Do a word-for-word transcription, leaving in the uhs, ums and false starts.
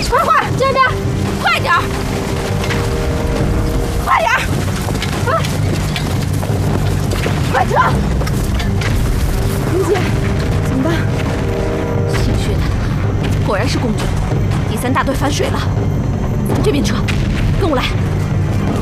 快快，这边，快点儿，快点儿，啊！快撤！林姐，怎么办？姓薛的，果然是共军，第三大队反水了，咱这边撤，跟我来。